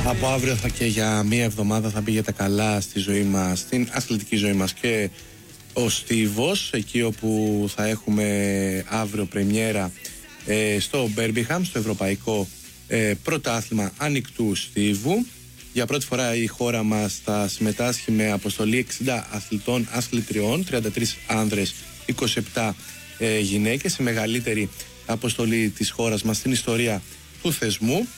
Από αύριο και για μία εβδομάδα θα μπει για τα καλά στη ζωή μας, στην αθλητική ζωή μας και ο Στίβος, εκεί όπου θα έχουμε αύριο πρεμιέρα στο Μπέρμπιχαμ, στο Ευρωπαϊκό Πρωτάθλημα Ανοιχτού Στίβου. Για πρώτη φορά η χώρα μας θα συμμετάσχει με αποστολή 60 αθλητών αθλητριών, 33 άνδρες, 27 γυναίκες, η μεγαλύτερη αποστολή της χώρας μας στην ιστορία του θεσμού.